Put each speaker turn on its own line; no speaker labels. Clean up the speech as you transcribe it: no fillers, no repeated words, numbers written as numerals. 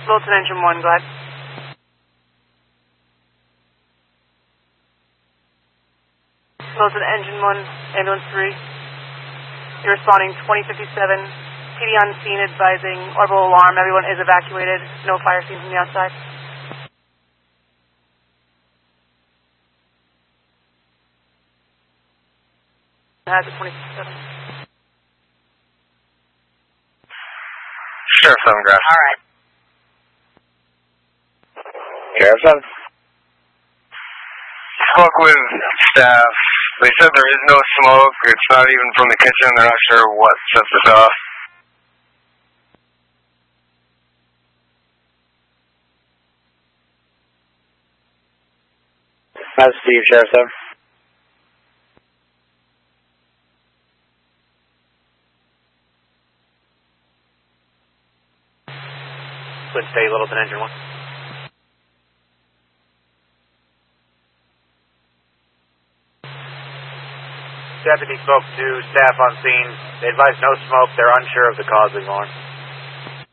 Littleton Engine 1, go ahead. Littleton Engine 1, Ambulance 3. You're responding 2057. PD on scene advising orbital alarm. Everyone is evacuated. No fire seen from the outside. Hazard 2057.
Sheriff 7 Grass.
All right.
Sheriff 7. Spoke with staff. They said there is no smoke. It's not even from the kitchen. They're not sure what sets this off. That's Steve, Sheriff 7.
Twin State, Littleton Engine 1. Deputy spoke to staff on scene. They advised no smoke. They're unsure of the cause of the alarm.